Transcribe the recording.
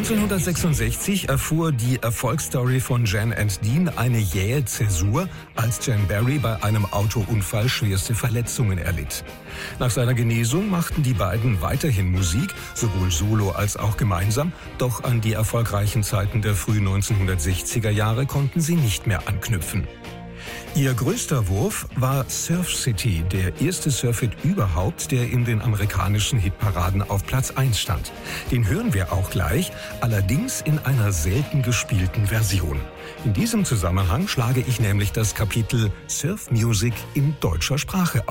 1966 erfuhr die Erfolgsstory von Jan and Dean eine jähe Zäsur, als Jan Berry bei einem Autounfall schwerste Verletzungen erlitt. Nach seiner Genesung machten die beiden weiterhin Musik, sowohl solo als auch gemeinsam, doch an die erfolgreichen Zeiten der frühen 1960er Jahre konnten sie nicht mehr anknüpfen. Ihr größter Wurf war Surf City, der erste Surfhit überhaupt, der in den amerikanischen Hitparaden auf Platz 1 stand. Den hören wir auch gleich, allerdings in einer selten gespielten Version. In diesem Zusammenhang schlage ich nämlich das Kapitel Surf Music in deutscher Sprache auf.